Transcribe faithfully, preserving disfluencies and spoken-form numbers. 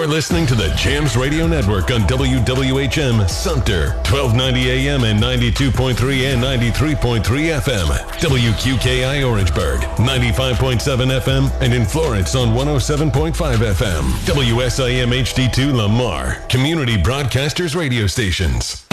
You're listening to the Jams Radio Network on W W H M Sumter, twelve ninety A M and ninety-two point three and ninety-three point three F M. W Q K I Orangeburg, ninety-five point seven F M, and in Florence on one oh seven point five F M. W S I M H D two Lamar, Community Broadcasters Radio Stations.